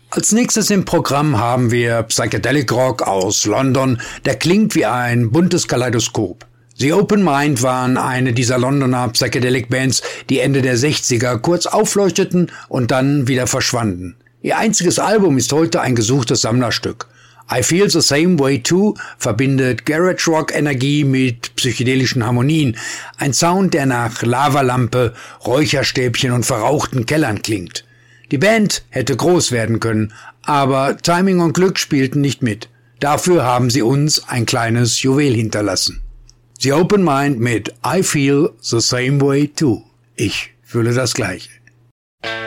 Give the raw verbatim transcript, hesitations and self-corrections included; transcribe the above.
Als nächstes im Programm haben wir Psychedelic Rock aus London, der klingt wie ein buntes Kaleidoskop. The Open Mind waren eine dieser Londoner Psychedelic Bands, die Ende der sechziger kurz aufleuchteten und dann wieder verschwanden. Ihr einziges Album ist heute ein gesuchtes Sammlerstück. I Feel the Same Way Too verbindet Garage Rock Energie mit psychedelischen Harmonien, ein Sound, der nach Lavalampe, Räucherstäbchen und verrauchten Kellern klingt. Die Band hätte groß werden können, aber Timing und Glück spielten nicht mit. Dafür haben sie uns ein kleines Juwel hinterlassen. The Open Mind mit I Feel the Same Way Too. Ich fühle das Gleiche.